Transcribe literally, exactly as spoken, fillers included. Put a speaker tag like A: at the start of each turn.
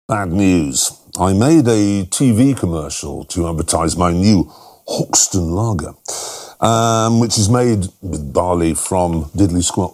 A: Bad news. I made a T V commercial to advertise my new Hoxton lager, um, which is made with barley from diddly squat